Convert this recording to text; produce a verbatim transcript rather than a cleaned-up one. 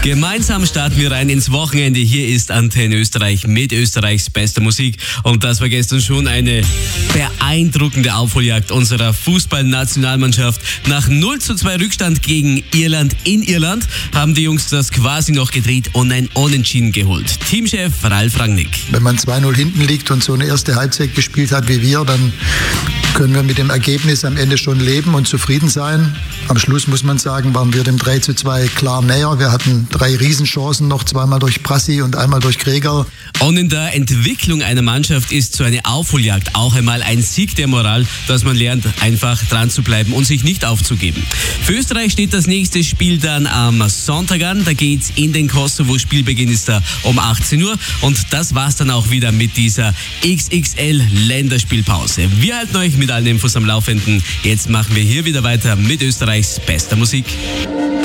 Gemeinsam starten wir rein ins Wochenende. Hier ist Antenne Österreich mit Österreichs bester Musik. Und das war gestern schon eine beeindruckende Aufholjagd unserer Fußballnationalmannschaft. Nach null zu zwei Rückstand gegen Irland in Irland haben die Jungs das quasi noch gedreht und ein Unentschieden geholt. Teamchef Ralf Rangnick. Wenn man zwei null hinten liegt und so eine erste Halbzeit gespielt hat wie wir, dann können wir mit dem Ergebnis am Ende schon leben und zufrieden sein. Am Schluss muss man sagen, waren wir dem drei zu zwei klar näher. Wir hatten drei Riesenchancen noch, zweimal durch Prassi und einmal durch Gregor. Und in der Entwicklung einer Mannschaft ist so eine Aufholjagd auch einmal ein Sieg der Moral, dass man lernt, einfach dran zu bleiben und sich nicht aufzugeben. Für Österreich steht das nächste Spiel dann am Sonntag an. Da geht's in den Kosovo. Spielbeginn ist da um achtzehn Uhr. Und das war's dann auch wieder mit dieser X X L-Länderspielpause. Wir halten euch mit allen Infos am Laufenden. Jetzt machen wir hier wieder weiter mit Österreichs bester Musik.